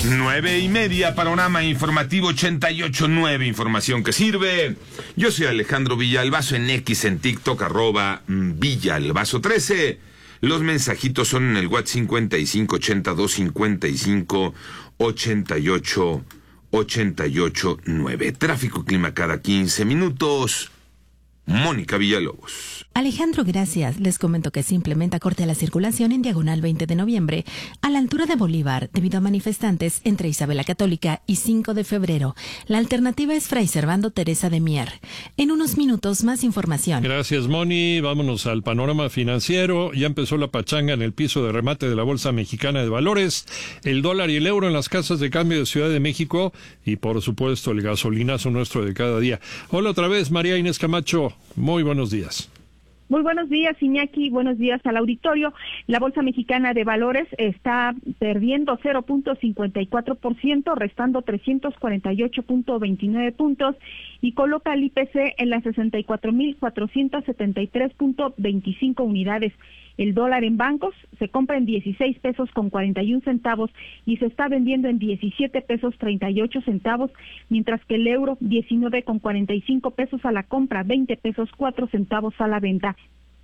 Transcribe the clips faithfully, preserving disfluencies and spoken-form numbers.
Nueve y media, Panorama Informativo ochenta y ocho punto nueve, información que sirve. Yo soy Alejandro Villalbazo, en X, en TikTok, arroba Villalbazo trece. Los mensajitos son en el WhatsApp cincuenta y cinco ochenta y dos cincuenta y cinco ochenta y ocho ochenta y ocho nueve. Tráfico, clima cada quince minutos. Mónica Villalobos. Alejandro, gracias. Les comento que se implementa corte a la circulación en diagonal veinte de noviembre, a la altura de Bolívar, debido a manifestantes entre Isabel la Católica y cinco de febrero. La alternativa es Fray Servando Teresa de Mier. En unos minutos, más información. Gracias, Moni. Vámonos al panorama financiero. Ya empezó la pachanga en el piso de remate de la Bolsa Mexicana de Valores. El dólar y el euro en las casas de cambio de Ciudad de México y, por supuesto, el gasolinazo nuestro de cada día. Hola otra vez, María Inés Camacho. Muy buenos días. Muy buenos días, Iñaki. Buenos días al auditorio. La Bolsa Mexicana de Valores está perdiendo cero punto cincuenta y cuatro por ciento, restando trescientos cuarenta y ocho punto veintinueve puntos, y coloca al I P C en las sesenta y cuatro mil cuatrocientos setenta y tres punto veinticinco unidades. El dólar en bancos se compra en dieciséis pesos con cuarenta y un centavos y se está vendiendo en diecisiete pesos treinta y ocho centavos, mientras que el euro diecinueve con cuarenta y cinco pesos a la compra, veinte pesos cuatro centavos a la venta.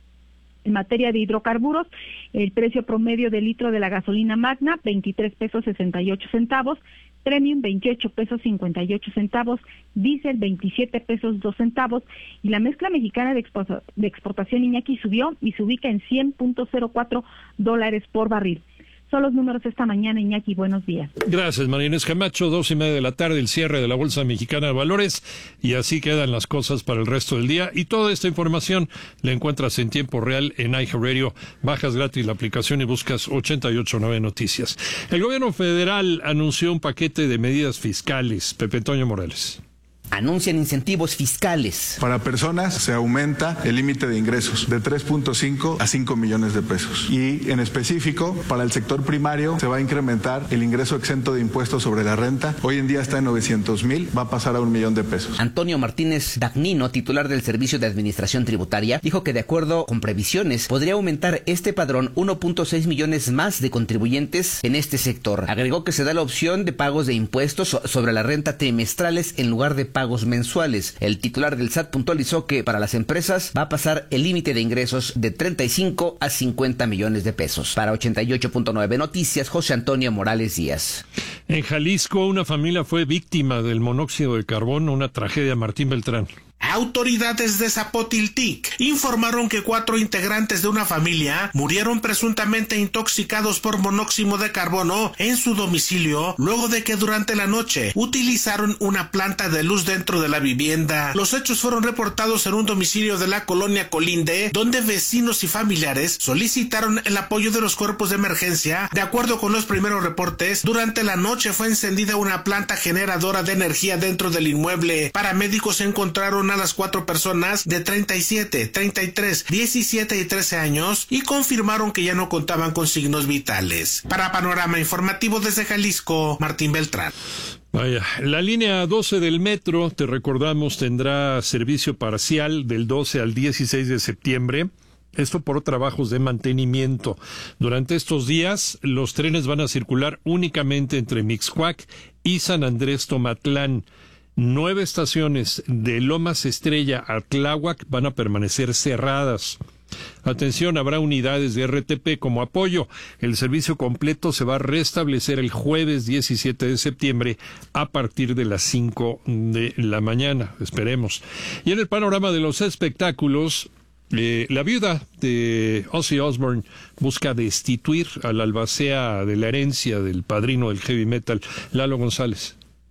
En materia de hidrocarburos, el precio promedio del litro de la gasolina Magna, veintitrés pesos sesenta y ocho centavos, Premium, veintiocho pesos cincuenta y ocho centavos, Diesel, veintisiete pesos dos centavos, y la mezcla mexicana de, expo- de exportación, Iñaki, subió y se ubica en cien punto cero cuatro dólares por barril. Son los números esta mañana, Iñaki. Buenos días. Gracias, María Inés Camacho. Dos y media de la tarde, el cierre de la Bolsa Mexicana de Valores. Y así quedan las cosas para el resto del día. Y toda esta información la encuentras en tiempo real en iHeartRadio. Bajas gratis la aplicación y buscas ochenta y ocho punto nueve Noticias. El gobierno federal anunció un paquete de medidas fiscales. Pepe Toño Morales. Anuncian incentivos fiscales. Para personas se aumenta el límite de ingresos de tres punto cinco a cinco millones de pesos. Y en específico, para el sector primario se va a incrementar el ingreso exento de impuestos sobre la renta. Hoy en día está en novecientos mil, va a pasar a un millón de pesos. Antonio Martínez Dagnino, titular del Servicio de Administración Tributaria, dijo que de acuerdo con previsiones podría aumentar este padrón uno punto seis millones más de contribuyentes en este sector. Agregó que se da la opción de pagos de impuestos sobre la renta trimestrales en lugar de pagos mensuales. El titular del S A T puntualizó que para las empresas va a pasar el límite de ingresos de treinta y cinco a cincuenta millones de pesos. Para ochenta y ocho punto nueve Noticias, José Antonio Morales Díaz. En Jalisco, una familia fue víctima del monóxido de carbono, una tragedia. Martín Beltrán. Autoridades de Zapotiltic informaron que cuatro integrantes de una familia murieron presuntamente intoxicados por monóxido de carbono en su domicilio luego de que durante la noche utilizaron una planta de luz dentro de la vivienda. Los hechos fueron reportados en un domicilio de la colonia Colinde, donde vecinos y familiares solicitaron el apoyo de los cuerpos de emergencia. De acuerdo con los primeros reportes, durante la noche fue encendida una planta generadora de energía dentro del inmueble. Paramédicos encontraron a las cuatro personas de treinta y siete, treinta y tres, diecisiete y trece años y confirmaron que ya no contaban con signos vitales. Para Panorama Informativo desde Jalisco, Martín Beltrán. Vaya, la línea doce del metro, te recordamos, tendrá servicio parcial del doce al dieciséis de septiembre. Esto por trabajos de mantenimiento. Durante estos días, los trenes van a circular únicamente entre Mixcoac y San Andrés Tomatlán. Nueve estaciones de Lomas Estrella a Tláhuac van a permanecer cerradas. Atención, habrá unidades de R T P como apoyo. El servicio completo se va a restablecer el jueves diecisiete de septiembre a partir de las cinco de la mañana. Esperemos. Y en el panorama de los espectáculos, eh, la viuda de Ozzy Osbourne busca destituir al albacea de la herencia del padrino del heavy metal, Lalo González.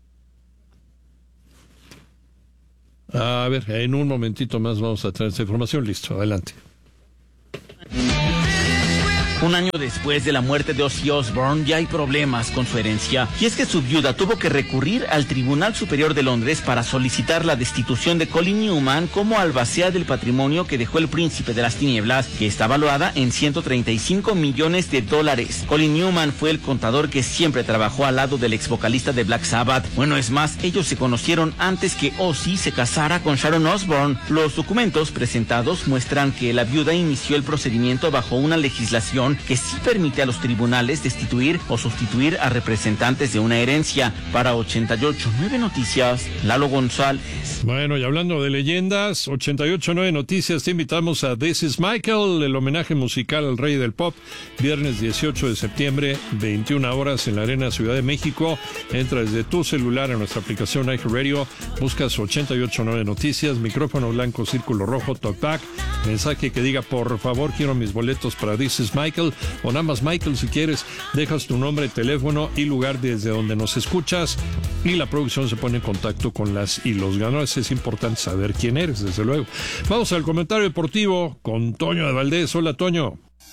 A ver, en un momentito más vamos a traer esta información. Listo, adelante. Un año después de la muerte de Ozzy Osbourne ya hay problemas con su herencia, y es que su viuda tuvo que recurrir al Tribunal Superior de Londres para solicitar la destitución de Colin Newman como albacea del patrimonio que dejó el príncipe de las tinieblas, que está valuada en ciento treinta y cinco millones de dólares. Colin Newman fue el contador que siempre trabajó al lado del ex vocalista de Black Sabbath. Bueno, es más, ellos se conocieron antes que Ozzy se casara con Sharon Osbourne. Los documentos presentados muestran que la viuda inició el procedimiento bajo una legislación Constitución que sí permite a los tribunales destituir o sustituir a representantes de una herencia. Para ochenta y ocho punto nueve Noticias, Lalo González. Bueno, y hablando de leyendas, ochenta y ocho punto nueve Noticias, te invitamos a This is Michael, el homenaje musical al rey del pop, viernes dieciocho de septiembre, veintiuna horas en la Arena Ciudad de México. Entra desde tu celular a nuestra aplicación iHeartRadio, buscas ochenta y ocho punto nueve Noticias, micrófono blanco, círculo rojo, talkback, mensaje que diga por favor quiero mis boletos para This is Michael, o nada más Michael si quieres, dejas tu nombre, teléfono y lugar desde donde nos escuchas y la producción se pone en contacto con las y los ganadores. Es importante saber quién eres, desde luego. Vamos al comentario deportivo con Toño de Valdés. Hola, Toño.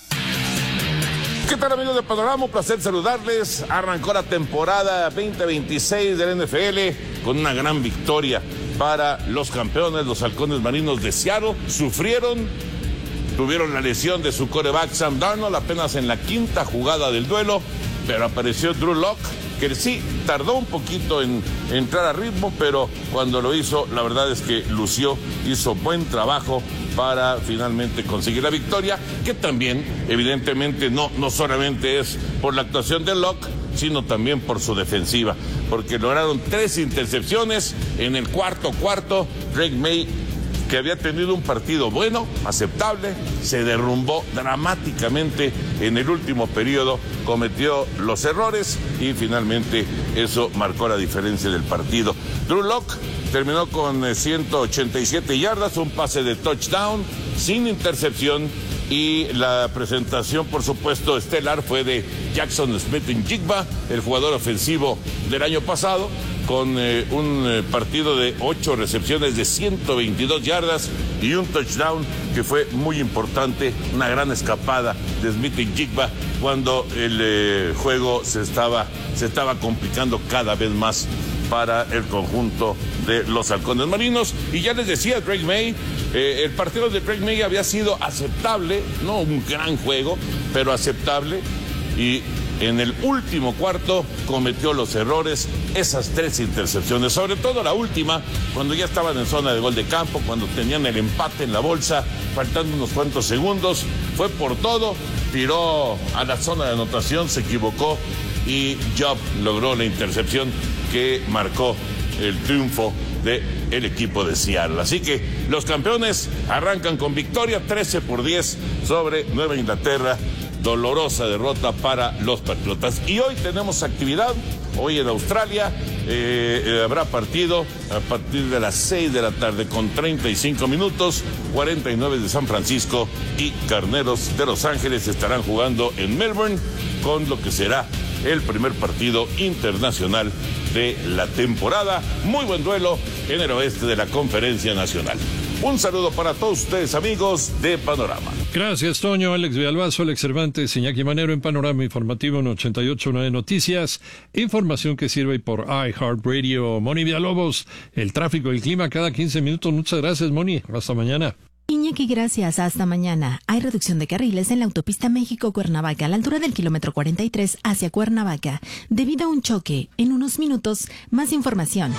¿Qué tal, amigos de Panorama? Un placer saludarles. Arrancó la temporada veinte veintiséis del N F L con una gran victoria para los campeones, los halcones marinos de Seattle. Sufrieron, tuvieron la lesión de su quarterback Sam Darnold apenas en la quinta jugada del duelo, pero apareció Drew Lock, que sí tardó un poquito en entrar a ritmo, pero cuando lo hizo, la verdad es que lució, hizo buen trabajo para finalmente conseguir la victoria, que también, evidentemente, no, no solamente es por la actuación de Locke, sino también por su defensiva, porque lograron tres intercepciones en el cuarto cuarto. Drake May, que había tenido un partido bueno, aceptable, se derrumbó dramáticamente en el último periodo, cometió los errores y finalmente eso marcó la diferencia del partido. Drew Lock terminó con ciento ochenta y siete yardas, un pase de touchdown, sin intercepción, y la presentación, por supuesto, estelar fue de Jackson Smith-Njigba, el jugador ofensivo del año pasado, con eh, un eh, partido de ocho recepciones de ciento veintidós yardas y un touchdown que fue muy importante, una gran escapada de Smith-Njigba cuando el eh, juego se estaba, se estaba complicando cada vez más para el conjunto de los halcones marinos. Y ya les decía, Drake May, eh, el partido de Drake May había sido aceptable, no un gran juego, pero aceptable, y en el último cuarto cometió los errores, esas tres intercepciones, sobre todo la última, cuando ya estaban en zona de gol de campo, cuando tenían el empate en la bolsa, faltando unos cuantos segundos, fue por todo, tiró a la zona de anotación, se equivocó y Job logró la intercepción que marcó el triunfo del equipo de Seattle. Así que los campeones arrancan con victoria trece por diez sobre Nueva Inglaterra. Dolorosa derrota para los Patriotas. Y hoy tenemos actividad, hoy en Australia eh, eh, habrá partido a partir de las seis de la tarde con treinta y cinco minutos, cuarenta y nueve de San Francisco y Carneros de Los Ángeles estarán jugando en Melbourne con lo que será el primer partido internacional de la temporada. Muy buen duelo en el oeste de la Conferencia Nacional. Un saludo para todos ustedes, amigos de Panorama. Gracias, Toño. Alex Villalbazo, Alex Cervantes, Iñaki Manero en Panorama Informativo en ochenta y ocho punto nueve Noticias. Información que sirve por iHeartRadio. Moni Villalobos, el tráfico y el clima cada quince minutos. Muchas gracias, Moni. Hasta mañana. Iñaki, gracias. Hasta mañana. Hay reducción de carriles en la autopista México-Cuernavaca a la altura del kilómetro cuarenta y tres hacia Cuernavaca, debido a un choque. En unos minutos, más información.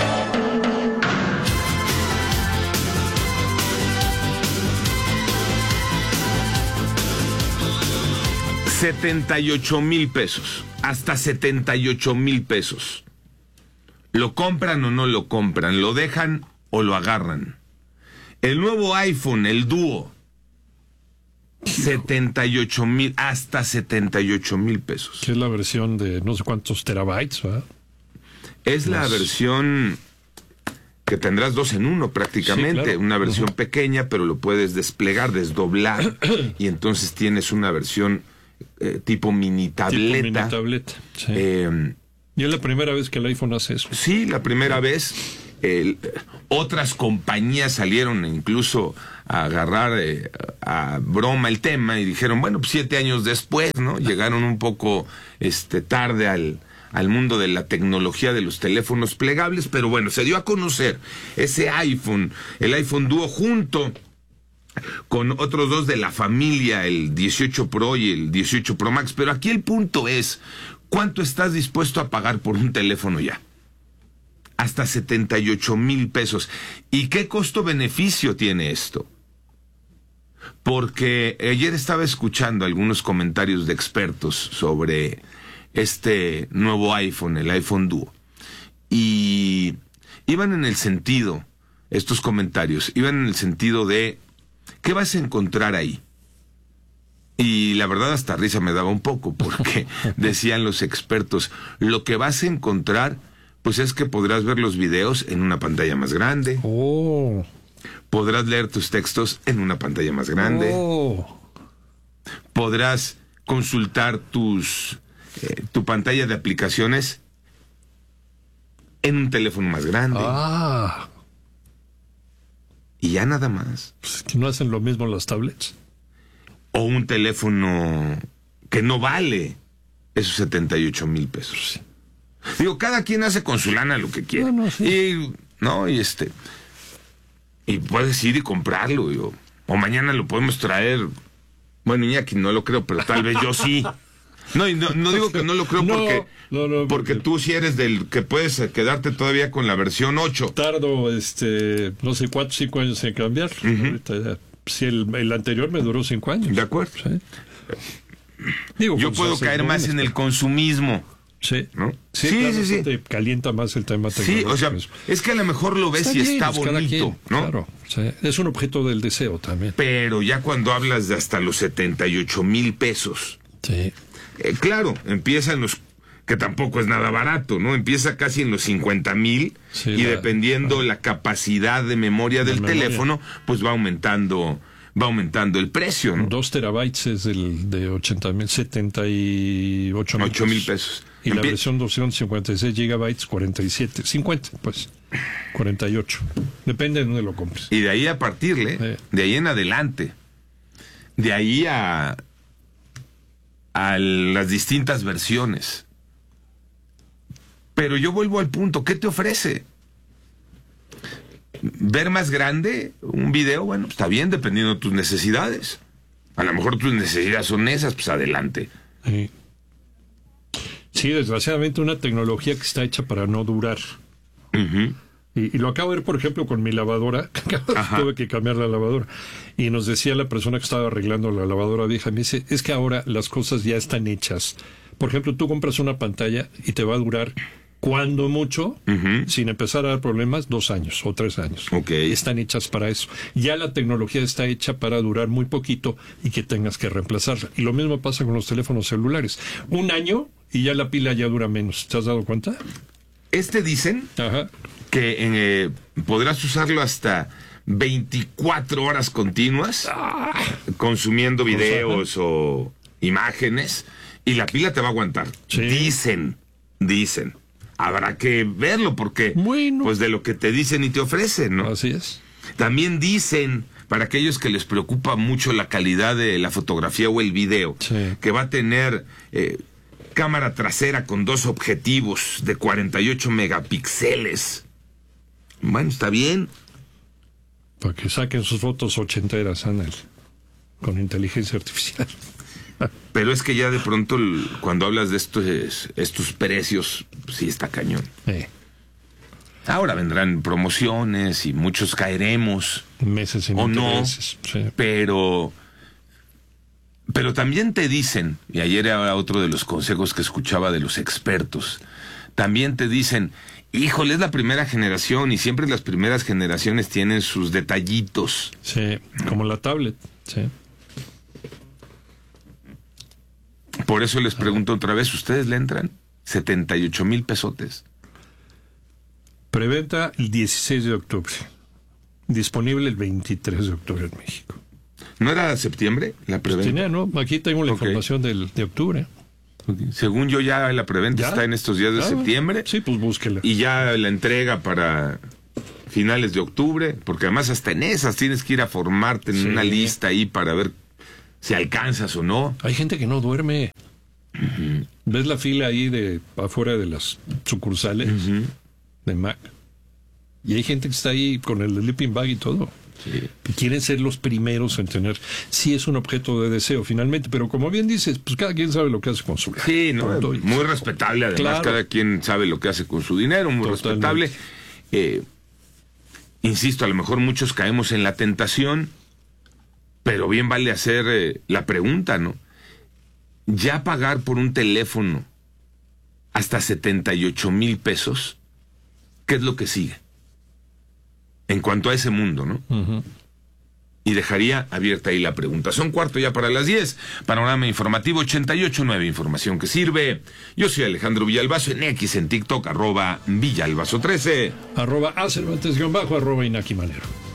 setenta y ocho mil pesos, hasta setenta y ocho mil pesos. ¿Lo compran o no lo compran? ¿Lo dejan o lo agarran? El nuevo iPhone, el Duo, setenta y ocho mil, hasta setenta y ocho mil pesos. Que es la versión de no sé cuántos terabytes, ¿verdad? Es la Los... versión que tendrás dos en uno prácticamente, sí, claro. Una versión uh-huh. pequeña, pero lo puedes desplegar, desdoblar, y entonces tienes una versión eh, tipo mini tableta. Tipo mini tableta, sí. Eh, y es la primera vez que el iPhone hace eso. Sí, la primera vez. El, otras compañías salieron incluso a agarrar eh, a broma el tema y dijeron, bueno, pues siete años después, ¿no? Llegaron un poco este tarde al, al mundo de la tecnología de los teléfonos plegables, pero bueno, se dio a conocer ese iPhone, el iPhone Duo junto con otros dos de la familia, el dieciocho Pro y el dieciocho Pro Max, pero aquí el punto es, ¿cuánto estás dispuesto a pagar por un teléfono ya? Hasta setenta y ocho mil pesos. ¿Y qué costo-beneficio tiene esto? porque ayer estaba escuchando algunos comentarios de expertos sobre este nuevo iPhone, el iPhone Duo, y iban en el sentido, estos comentarios, iban en el sentido de, ¿qué vas a encontrar ahí? Y la verdad hasta risa me daba un poco, porque decían los expertos, lo que vas a encontrar, pues es que podrás ver los videos en una pantalla más grande. Oh. Podrás leer tus textos en una pantalla más grande. Oh. Podrás consultar tus eh, tu pantalla de aplicaciones en un teléfono más grande. Ah. Y ya nada más. Pues que no hacen lo mismo las tablets. O un teléfono que no vale esos setenta y ocho mil pesos. Sí. Digo, cada quien hace con su lana lo que quiere. No, no, sí. Y, no, y este... Y puedes ir y comprarlo, yo. O mañana lo podemos traer. Bueno, Iñaki no lo creo, pero tal vez yo sí. No, y no, no digo que no lo creo no, porque, no, no, porque, porque tú sí eres del que puedes quedarte todavía con la versión ocho. Tardo, este, no sé, cuatro, cinco años en cambiar. Uh-huh. Ahorita ya, si el, el anterior me duró cinco años. De acuerdo. Sí. Digo, yo puedo caer más en el consumismo. Sí, ¿no? Sí, sí, claro, sí, sí. Te calienta más el tema tecnológico. Sí, o sea, es que a lo mejor lo ves está y bien, está bonito, quien, ¿no? Claro, sí. Es un objeto del deseo también. Pero ya cuando hablas de hasta los setenta y ocho mil pesos, sí. Eh, claro, empieza en los, que tampoco es nada barato, ¿no? Empieza casi en los cincuenta mil sí, y la, dependiendo la, la capacidad de memoria del memoria. teléfono, pues va aumentando... va aumentando el precio, ¿no? Dos terabytes es el de ochenta mil, setenta y ocho mil. Ocho mil pesos. Y Empie- la versión doscientos cincuenta y seis gigabytes, cuarenta y siete, cincuenta, pues, cuarenta y ocho. Depende de dónde lo compres. Y de ahí a partirle, eh. de ahí en adelante, de ahí a, a las distintas versiones. Pero yo vuelvo al punto, ¿qué te ofrece? Ver más grande un video, bueno, está bien, dependiendo de tus necesidades. A lo mejor tus necesidades son esas, pues adelante. Sí, sí desgraciadamente una tecnología que está hecha para no durar. Uh-huh. Y, y lo acabo de ver, por ejemplo, con mi lavadora. Tuve que cambiar la lavadora. Y nos decía la persona que estaba arreglando la lavadora vieja, me dice, es que ahora las cosas ya están hechas. Por ejemplo, tú compras una pantalla y te va a durar... cuando mucho, uh-huh. sin empezar a dar problemas, dos años o tres años. Okay. Están hechas para eso. Ya la tecnología está hecha para durar muy poquito y que tengas que reemplazarla. Y lo mismo pasa con los teléfonos celulares. Un año y ya la pila ya dura menos. ¿Te has dado cuenta? Este dicen Ajá. que eh, podrás usarlo hasta veinticuatro horas continuas, ah. consumiendo videos o imágenes, y la pila te va a aguantar. Sí. Dicen, dicen. Habrá que verlo porque, bueno. pues de lo que te dicen y te ofrecen, ¿no? Así es. También dicen, para aquellos que les preocupa mucho la calidad de la fotografía o el video, sí. que va a tener eh, cámara trasera con dos objetivos de cuarenta y ocho megapíxeles. Bueno, está bien. Para que saquen sus fotos ochenteras, Anel, con inteligencia artificial. Pero es que ya de pronto cuando hablas de estos estos precios, sí está cañón. Sí. Ahora vendrán promociones y muchos caeremos. Meses sin o intereses. no, sí. pero pero también te dicen, y ayer era otro de los consejos que escuchaba de los expertos, también te dicen, híjole, es la primera generación y siempre las primeras generaciones tienen sus detallitos. Sí, como la tablet, sí. Por eso les pregunto otra vez, ¿ustedes le entran? setenta y ocho mil pesotes. Preventa el dieciséis de octubre. Disponible el veintitrés de octubre en México. ¿No era septiembre la preventa? Pues tenía, ¿no? Aquí tengo la okay. información del, de octubre. Okay. Según yo ya la preventa ¿Ya? está en estos días de ¿Ya? septiembre. Sí, pues búsquela. Y ya la entrega para finales de octubre, porque además hasta en esas tienes que ir a formarte en sí. una lista ahí para ver si alcanzas o no. Hay gente que no duerme. Uh-huh. ¿Ves la fila ahí de afuera de las sucursales uh-huh. de Mac? Y hay gente que está ahí con el sleeping bag y todo. Sí. Y quieren ser los primeros en tener. Sí, es un objeto de deseo finalmente, pero como bien dices, pues cada quien sabe lo que hace con su vida. Sí, no, muy respetable. Además, claro. cada quien sabe lo que hace con su dinero, muy Totalmente. respetable. Eh, insisto, a lo mejor muchos caemos en la tentación. Pero bien vale hacer eh, la pregunta, ¿no? Ya pagar por un teléfono hasta setenta y ocho mil pesos, ¿qué es lo que sigue? En cuanto a ese mundo, ¿no? Uh-huh. Y dejaría abierta ahí la pregunta. Son cuarto ya para las diez. Panorama informativo ochenta y ocho nueve, información que sirve. Yo soy Alejandro Villalbazo, en X, en TikTok, arroba Villalbazo trece. Arroba Acervantes guión bajo, arroba Inaki Manero.